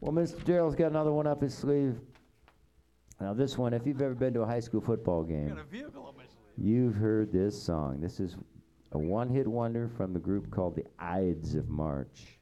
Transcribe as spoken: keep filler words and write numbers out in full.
Well, Mister Darrell's got another one up his sleeve. Now this one, if you've ever been to a high school football game, got a vehicle up my sleeve. you've heard this song. This is a one-hit wonder from the group called the Ides of March.